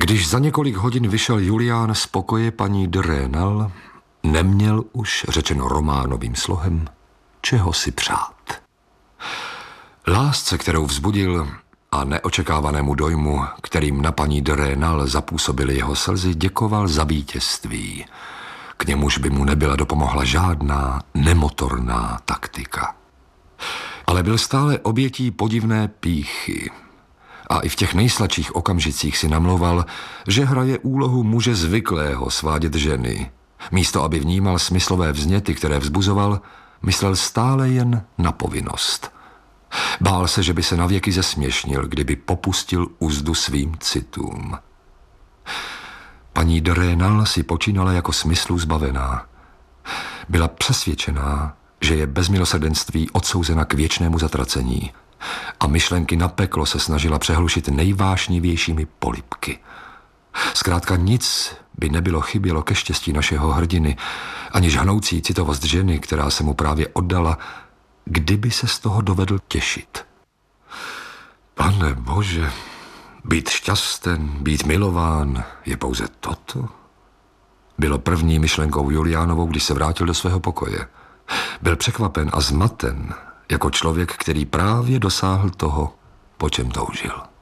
Když za několik hodin vyšel Julián z pokoje paní de Rênal, neměl už, řečeno románovým slohem, čeho si přát. Lásce, kterou vzbudil, a neočekávanému dojmu, kterým na paní de Rênal zapůsobily jeho slzy, děkoval za vítězství. K němuž by mu nebyla dopomohla žádná nemotorná taktika. Ale byl stále obětí podivné pýchy a i v těch nejsladších okamžicích si namlouval, že hraje úlohu muže zvyklého svádět ženy. Místo, aby vnímal smyslové vzněty, které vzbuzoval, myslel stále jen na povinnost. Bál se, že by se navěky zesměšnil, kdyby popustil uzdu svým citům. Paní de Rênal si počínala jako smyslu zbavená. Byla přesvědčená, že je bez milosrdenství odsouzena k věčnému zatracení a myšlenky na peklo se snažila přehlušit nejvášnivějšími polibky. Zkrátka nic by nebylo chybělo ke štěstí našeho hrdiny, ani žhanoucí citovost ženy, která se mu právě oddala, kdyby se z toho dovedl těšit. Pane Bože, být šťasten, být milován je pouze toto? Bylo první myšlenkou Juliánovou, když se vrátil do svého pokoje. Byl překvapen a zmaten, jako člověk, který právě dosáhl toho, po čem toužil.